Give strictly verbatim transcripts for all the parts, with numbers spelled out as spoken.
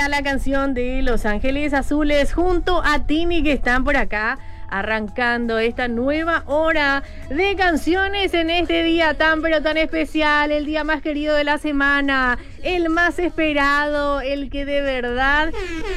era la canción de Los Ángeles Azules junto a Tini, que están por acá arrancando esta nueva hora de canciones en este día tan pero tan especial, el día más querido de la semana, el más esperado, el que de verdad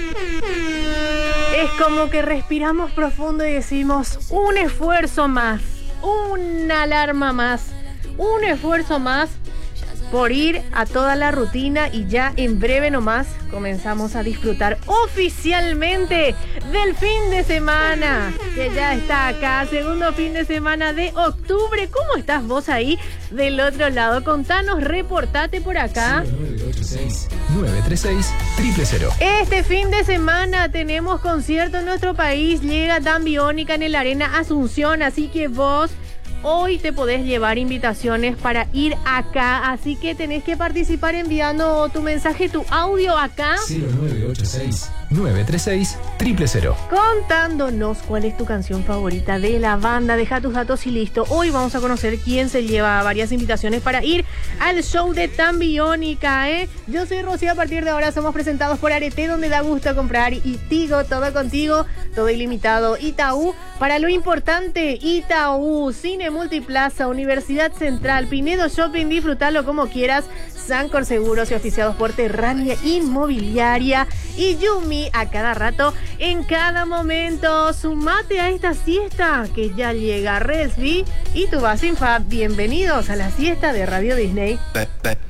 es como que respiramos profundo y decimos un esfuerzo más, una alarma más, un esfuerzo más por ir a toda la rutina, y ya en breve nomás comenzamos a disfrutar oficialmente del fin de semana, que ya está acá, segundo fin de semana de octubre. ¿Cómo estás vos ahí del otro lado? Contanos, reportate por acá. nueve ocho seis, nueve tres seis, cero cero cero. Este fin de semana tenemos concierto en nuestro país, llega Dan Biónica en el Arena Asunción, así que vos hoy te podés llevar invitaciones para ir acá, así que tenés que participar enviando tu mensaje, tu audio acá. cero nueve ocho seis, nueve tres seis, cero cero cero. Contándonos cuál es tu canción favorita de la banda. Deja tus datos y listo. Hoy vamos a conocer quién se lleva varias invitaciones para ir al show de Dan Biónica, ¿eh? Yo soy Rocío, a partir de ahora somos presentados por Arete, donde da gusto comprar, y Tigo, todo contigo, todo ilimitado. Itaú, para lo importante, Itaú, Cine Multiplaza, Universidad Central, Pinedo Shopping, disfrutalo como quieras, Sancor Seguros y oficiados por Terrania Inmobiliaria y Yumi, a cada rato, en cada momento. Sumate a esta siesta que ya llega. Resby y tu Basinfa, bienvenidos a la siesta de Radio Disney.